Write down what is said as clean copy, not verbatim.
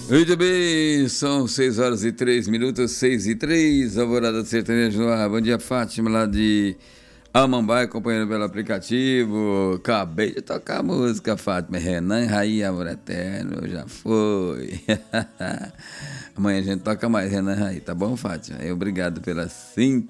Muito bem, são 6 horas e 3 minutos, 6 e 3, Alvorada Sertaneja no ar. Bom dia, Fátima, lá de Amambai, acompanhando pelo aplicativo. Acabei de tocar a música, Fátima. Renan e Raí, Amor Eterno, já foi. Amanhã a gente toca mais Renan e Raí, tá bom, Fátima? Obrigado pela sintonia.